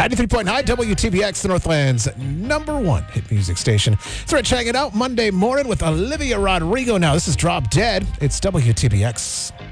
93.9 WTBX, the Northland's #1 hit music station. It's Rich hanging out Monday morning with Olivia Rodrigo. Now, this is Drop Dead. It's WTBX.